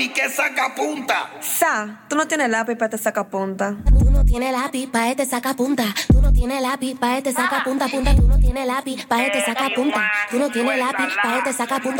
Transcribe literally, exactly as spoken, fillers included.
y que saca punta. Sa, tú no tienes lápiz para te saca punta. Tú no tienes lápiz pa' este saca punta. Tú no tienes lápiz pa' este saca punta, punta. Tú no tienes lápiz pa' este saca punta. Tú no tienes lápiz pa' este saca punta.